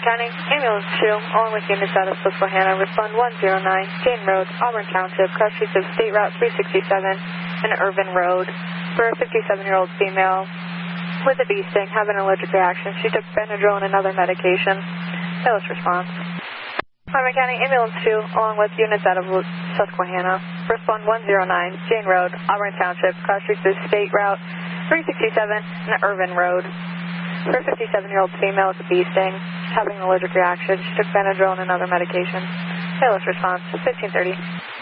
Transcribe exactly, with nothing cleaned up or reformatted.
County, Ambulance two, along with units out of Susquehanna, respond one zero nine, Jane Road, Auburn Township, cross streets of State Route three sixty-seven and Irvin Road, for a fifty-seven-year-old female with a bee sting, having an allergic reaction. She took Benadryl and another medication. Status response. Auburn County, Ambulance two, along with units out of Susquehanna, respond one zero nine, Jane Road, Auburn Township, cross streets of State Route three sixty-seven and Irvin Road, for a fifty-seven-year-old female with a bee sting, having an allergic reaction. She took Benadryl and another medication. Status response, fifteen thirty.